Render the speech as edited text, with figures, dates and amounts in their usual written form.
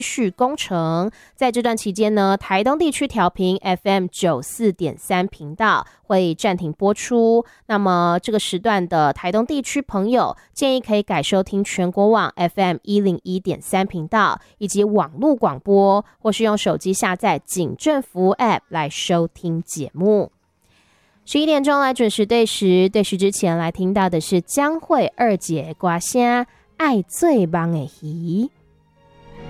续工程。在这段期间呢，台东地区调频 FM 94.3频道会暂停播出。那么这个时段的台东地区朋友建议可以改收听全国网 FM 101.3频道以及网络广播，或是用手机下载警政服务 App 来收听节目。11点钟来准时对时，对时之前来听到的是江蕙二姐歌声《爱最梦的鱼》。